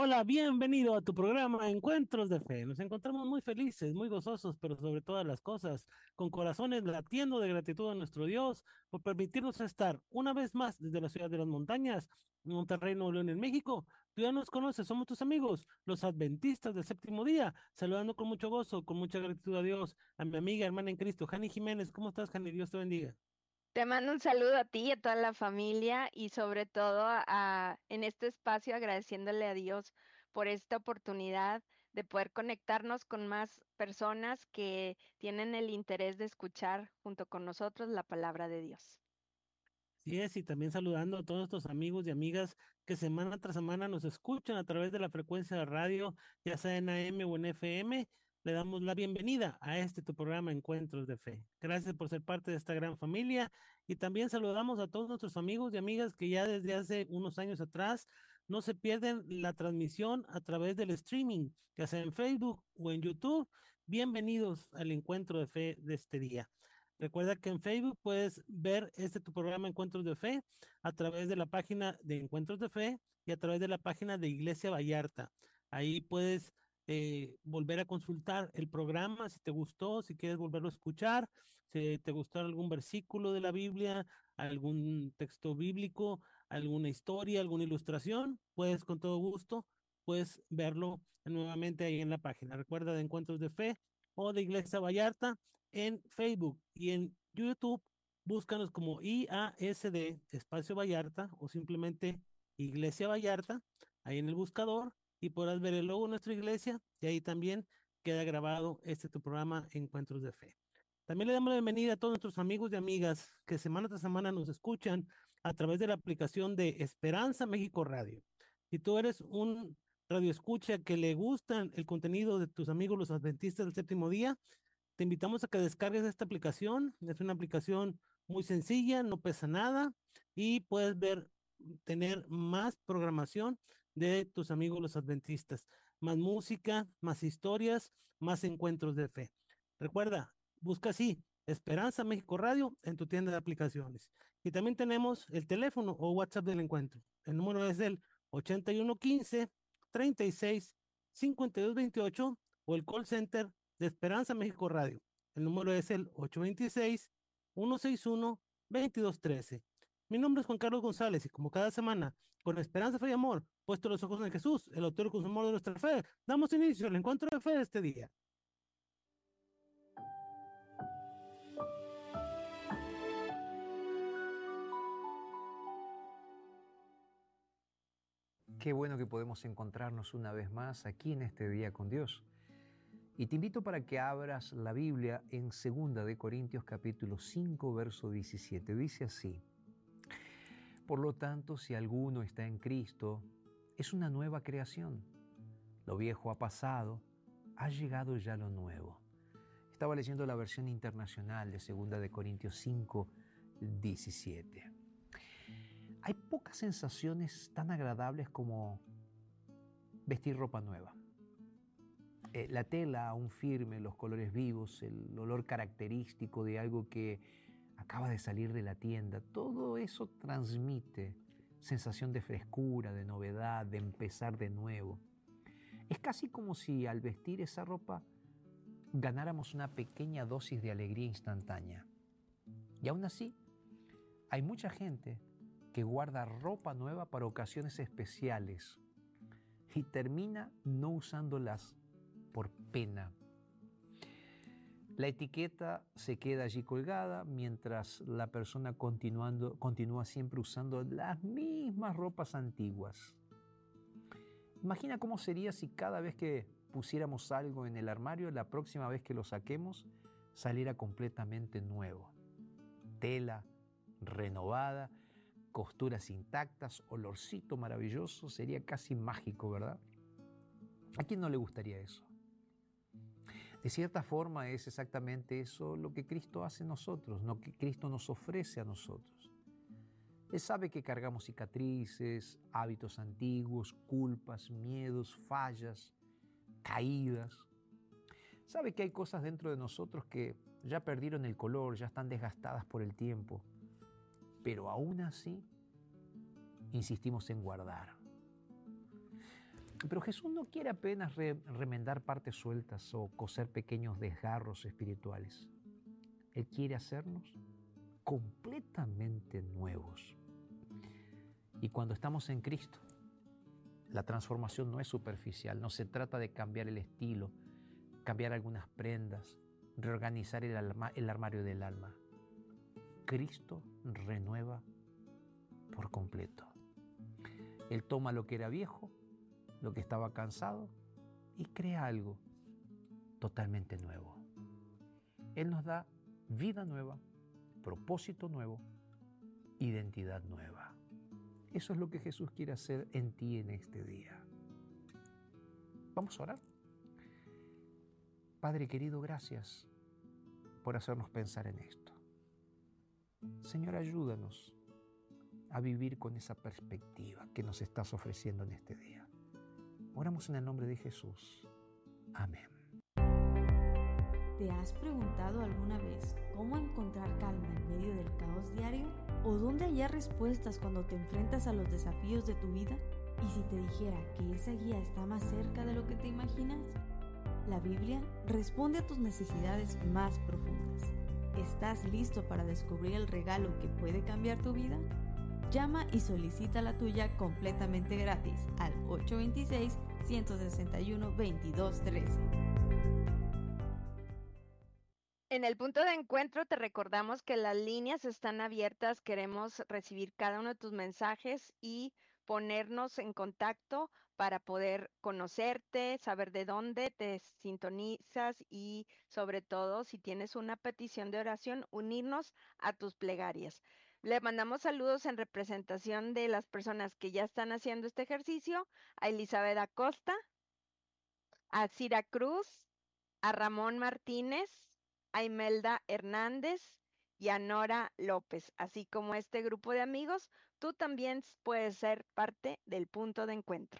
Hola, bienvenido a tu programa Encuentros de Fe. Nos encontramos muy felices, muy gozosos, pero sobre todas las cosas, con corazones latiendo de gratitud a nuestro Dios por permitirnos estar una vez más desde la ciudad de las montañas, Monterrey, Nuevo León, en México. Tú ya nos conoces, somos tus amigos, los adventistas del séptimo día, saludando con mucho gozo, con mucha gratitud a Dios, a mi amiga, hermana en Cristo, Jani Jiménez. ¿Cómo estás, Jani? Dios te bendiga. Te mando un saludo a ti y a toda la familia y sobre todo en este espacio agradeciéndole a Dios por esta oportunidad de poder conectarnos con más personas que tienen el interés de escuchar junto con nosotros la palabra de Dios. Sí es, y también saludando a todos nuestros amigos y amigas que semana tras semana nos escuchan a través de la frecuencia de radio, ya sea en AM o en FM. Le damos la bienvenida a este tu programa Encuentros de Fe. Gracias por ser parte de esta gran familia y también saludamos a todos nuestros amigos y amigas que ya desde hace unos años atrás no se pierden la transmisión a través del streaming, ya sea en Facebook o en YouTube. Bienvenidos al Encuentro de Fe de este día. Recuerda que en Facebook puedes ver este tu programa Encuentros de Fe a través de la página de Encuentros de Fe y a través de la página de Iglesia Vallarta. Ahí puedes volver a consultar el programa si te gustó, si quieres volverlo a escuchar, si te gustó algún versículo de la Biblia, algún texto bíblico, alguna historia, alguna ilustración, puedes con todo gusto, puedes verlo nuevamente ahí en la página. Recuerda de Encuentros de Fe o de Iglesia Vallarta en Facebook y en YouTube. Búscanos como IASD Espacio Vallarta o simplemente Iglesia Vallarta, ahí en el buscador, y podrás ver el logo de nuestra iglesia y ahí también queda grabado este tu programa Encuentros de Fe. También le damos la bienvenida a todos nuestros amigos y amigas que semana tras semana nos escuchan a través de la aplicación de Esperanza México Radio. Si tú eres un radio escucha que le gustan el contenido de tus amigos los adventistas del séptimo día, te invitamos a que descargues esta aplicación. Es una aplicación muy sencilla, no pesa nada y puedes ver, tener más programación de tus amigos los adventistas, más música, más historias, más encuentros de fe. Recuerda, busca así Esperanza México Radio en tu tienda de aplicaciones. Y también tenemos el teléfono o WhatsApp del encuentro. El número es el 8115 36 52 28 o el call center de Esperanza México Radio. El número es el 826-161-2213. Mi nombre es Juan Carlos González y como cada semana, con esperanza, fe y amor, puesto los ojos en Jesús, el autor y consumador de nuestra fe, damos inicio al encuentro de fe de este día. Qué bueno que podemos encontrarnos una vez más aquí en este día con Dios. Y te invito para que abras la Biblia en 2 Corintios capítulo 5, verso 17. Dice así: Por lo tanto, si alguno está en Cristo, es una nueva creación. Lo viejo ha pasado, ha llegado ya lo nuevo. Estaba leyendo la versión internacional de 2 Corintios 5, 17. Hay pocas sensaciones tan agradables como vestir ropa nueva. La tela aún firme, los colores vivos, el olor característico de algo que acaba de salir de la tienda, todo eso transmite sensación de frescura, de novedad, de empezar de nuevo. Es casi como si al vestir esa ropa ganáramos una pequeña dosis de alegría instantánea. Y aún así, hay mucha gente que guarda ropa nueva para ocasiones especiales y termina no usándolas por pena. La etiqueta se queda allí colgada mientras la persona continúa siempre usando las mismas ropas antiguas. Imagina cómo sería si cada vez que pusiéramos algo en el armario, la próxima vez que lo saquemos, saliera completamente nuevo. Tela renovada, costuras intactas, olorcito maravilloso, sería casi mágico, ¿verdad? ¿A quién no le gustaría eso? De cierta forma es exactamente eso lo que Cristo hace en nosotros, lo que Cristo nos ofrece a nosotros. Él sabe que cargamos cicatrices, hábitos antiguos, culpas, miedos, fallas, caídas. Sabe que hay cosas dentro de nosotros que ya perdieron el color, ya están desgastadas por el tiempo, pero aún así insistimos en guardar. Pero Jesús no quiere apenas remendar partes sueltas o coser pequeños desgarros espirituales. Él quiere hacernos completamente nuevos. Y cuando estamos en Cristo, la transformación no es superficial, no se trata de cambiar el estilo, cambiar algunas prendas, reorganizar el armario del alma. Cristo renueva por completo. Él toma lo que era viejo, lo que estaba cansado, y crea algo totalmente nuevo. Él nos da vida nueva, propósito nuevo, identidad nueva. Eso es lo que Jesús quiere hacer en ti en este día. Vamos a orar. Padre querido, gracias por hacernos pensar en esto. Señor, ayúdanos a vivir con esa perspectiva que nos estás ofreciendo en este día. Oramos en el nombre de Jesús. Amén. ¿Te has preguntado alguna vez cómo encontrar calma en medio del caos diario? ¿O dónde hallar respuestas cuando te enfrentas a los desafíos de tu vida? ¿Y si te dijera que esa guía está más cerca de lo que te imaginas? La Biblia responde a tus necesidades más profundas. ¿Estás listo para descubrir el regalo que puede cambiar tu vida? Llama y solicita la tuya completamente gratis al 826-161-2213. En el punto de encuentro te recordamos que las líneas están abiertas. Queremos recibir cada uno de tus mensajes y ponernos en contacto para poder conocerte, saber de dónde te sintonizas y sobre todo si tienes una petición de oración, unirnos a tus plegarias. Le mandamos saludos en representación de las personas que ya están haciendo este ejercicio, a Elizabeth Acosta, a Cira Cruz, a Ramón Martínez, a Imelda Hernández y a Nora López, así como este grupo de amigos. Tú también puedes ser parte del punto de encuentro.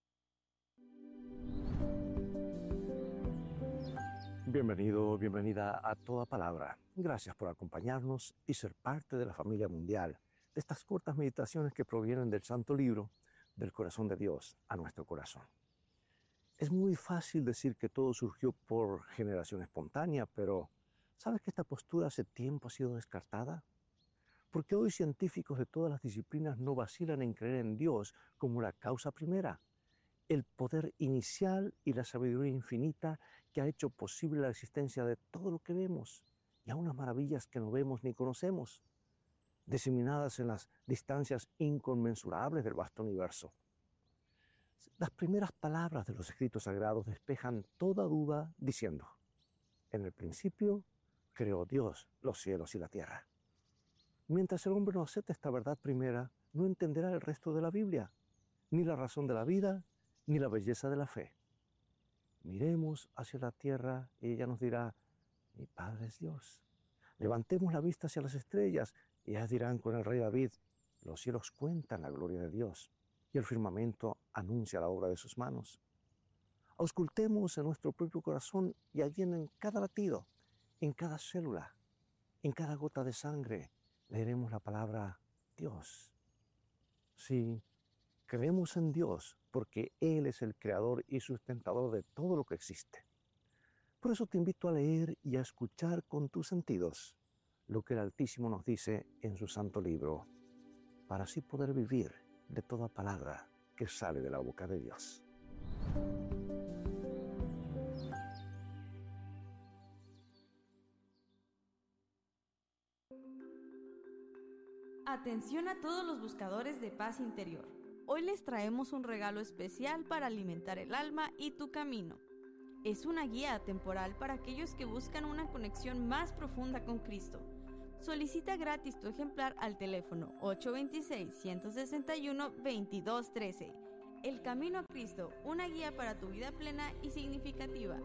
Bienvenido, bienvenida a Toda Palabra. Gracias por acompañarnos y ser parte de la familia mundial de estas cortas meditaciones que provienen del Santo Libro, del corazón de Dios a nuestro corazón. Es muy fácil decir que todo surgió por generación espontánea, pero ¿sabes que esta postura hace tiempo ha sido descartada? Porque hoy científicos de todas las disciplinas no vacilan en creer en Dios como la causa primera, el poder inicial y la sabiduría infinita que ha hecho posible la existencia de todo lo que vemos y aún las maravillas que no vemos ni conocemos, diseminadas en las distancias inconmensurables del vasto universo. Las primeras palabras de los escritos sagrados despejan toda duda diciendo: en el principio creó Dios los cielos y la tierra. Mientras el hombre no acepte esta verdad primera, no entenderá el resto de la Biblia, ni la razón de la vida, ni la belleza de la fe. Miremos hacia la tierra y ella nos dirá: mi Padre es Dios. Levantemos la vista hacia las estrellas y ellas dirán con el rey David: los cielos cuentan la gloria de Dios y el firmamento anuncia la obra de sus manos. Auscultemos en nuestro propio corazón y allí en cada latido, en cada célula, en cada gota de sangre, leeremos la palabra Dios. Sí, creemos en Dios porque Él es el creador y sustentador de todo lo que existe. Por eso te invito a leer y a escuchar con tus sentidos lo que el Altísimo nos dice en su santo libro, para así poder vivir de toda palabra que sale de la boca de Dios. Atención a todos los buscadores de paz interior. Hoy les traemos un regalo especial para alimentar el alma y tu camino. Es una guía atemporal para aquellos que buscan una conexión más profunda con Cristo. Solicita gratis tu ejemplar al teléfono 826-161-2213. El Camino a Cristo, una guía para tu vida plena y significativa.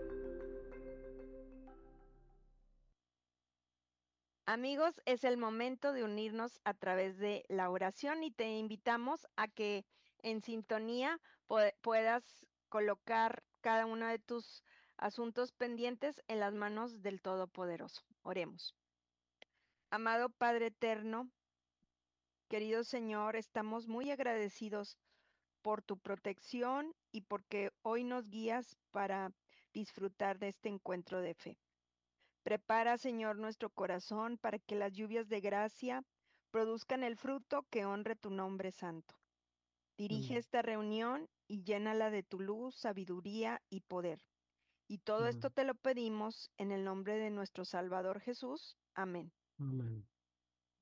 Amigos, es el momento de unirnos a través de la oración y te invitamos a que en sintonía puedas colocar cada uno de tus asuntos pendientes en las manos del Todopoderoso. Oremos. Amado Padre eterno, querido Señor, estamos muy agradecidos por tu protección y porque hoy nos guías para disfrutar de este encuentro de fe. Prepara, Señor, nuestro corazón para que las lluvias de gracia produzcan el fruto que honre tu nombre santo. Dirige esta reunión y llénala de tu luz, sabiduría y poder. Y todo esto te lo pedimos en el nombre de nuestro Salvador Jesús. Amén. Amén.